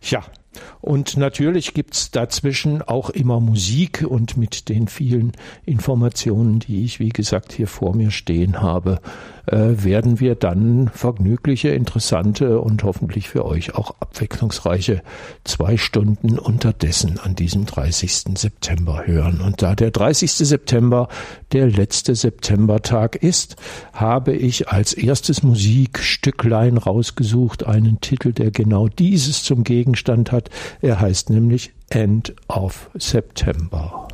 Ja, und natürlich gibt's dazwischen auch immer Musik, und mit den vielen Informationen, die ich, wie gesagt, hier vor mir stehen habe, werden wir dann vergnügliche, interessante und hoffentlich für euch auch abwechslungsreiche 2 Stunden unterdessen an diesem 30. September hören. Und da der 30. September der letzte Septembertag ist, habe ich als erstes Musikstücklein rausgesucht, einen Titel, der genau dieses zum Gegenstand hat. Er heißt nämlich End of September.